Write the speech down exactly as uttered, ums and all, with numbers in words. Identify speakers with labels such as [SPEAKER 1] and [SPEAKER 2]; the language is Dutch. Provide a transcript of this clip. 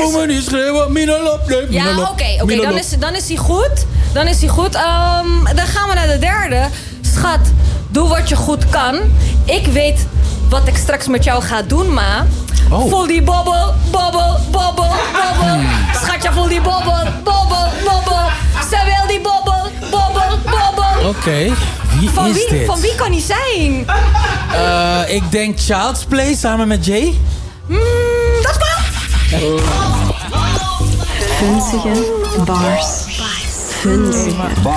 [SPEAKER 1] jongen die schreeuwen, Mina lop, nee, Mina
[SPEAKER 2] Ja,
[SPEAKER 1] lop,
[SPEAKER 2] oké, oké,
[SPEAKER 1] Mina
[SPEAKER 2] dan
[SPEAKER 1] lop.
[SPEAKER 2] is, dan is hij goed. Dan is hij goed. Ehm, dan gaan we naar de derde. Schat, doe wat je goed kan. Ik weet wat ik straks met jou ga doen, ma.
[SPEAKER 1] Oh.
[SPEAKER 2] Voel die bobbel, bobbel, bobbel, bobbel. Schatje, voel die bobbel, bobbel, bobbel. Ze wil die bobbel, bobbel, bobbel.
[SPEAKER 1] Oké, wie
[SPEAKER 2] Van
[SPEAKER 1] is
[SPEAKER 2] wie,
[SPEAKER 1] dit?
[SPEAKER 2] van wie kan hij zijn?
[SPEAKER 1] Eh, ik denk Child's Play samen met Jay.
[SPEAKER 2] Hmm, dat klopt.
[SPEAKER 3] Vunzige bars. Vunzige